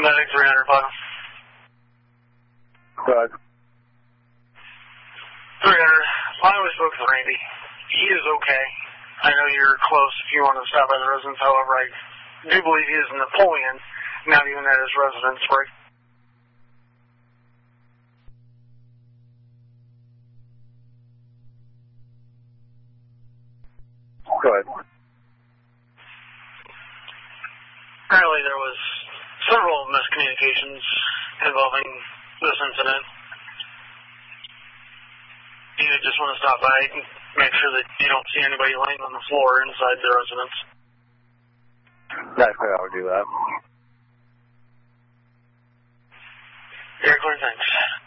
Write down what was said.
Medic 300, bud. Good. 300, I always spoke with Randy. He is okay. I know you're close if you want to stop by the residence, however, I do believe he is Napoleon, not even at his residence, right? Good. Apparently there was several miscommunications involving this incident. You just want to stop by and make sure that you don't see anybody laying on the floor inside the residence. Definitely, I would do that. Very clear, thanks.